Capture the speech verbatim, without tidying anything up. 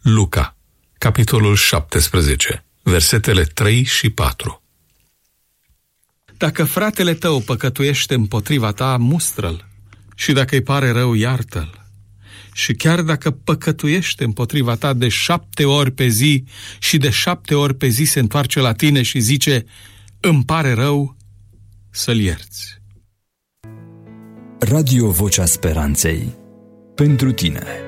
Luca, capitolul șaptesprezece, versetele trei și patru. Dacă fratele tău păcătuiește împotriva ta, mustră-l, și dacă îi pare rău, iartă-l. Și chiar dacă păcătuiește împotriva ta de șapte ori pe zi și de șapte ori pe zi se întoarce la tine și zice, îmi pare rău, să-l ierți. Radio Vocea Speranței. Pentru tine.